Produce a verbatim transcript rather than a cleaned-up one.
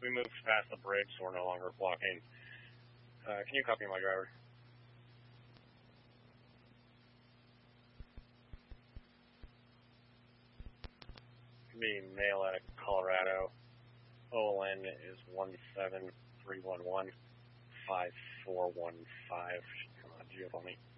We moved past the bridge, so we're no longer blocking. Uh, can you copy my driver? Be mail out of Colorado. O L N is one seven three one one five four one five. Come on, do you have me?